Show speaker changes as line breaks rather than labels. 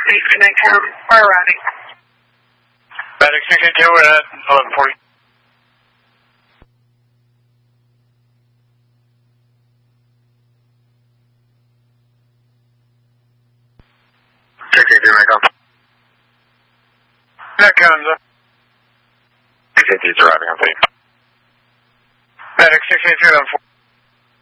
Fire routing.
Medic 682, we're at 1140. That comes up. 682 is arriving on scene. Medic 682 on 4.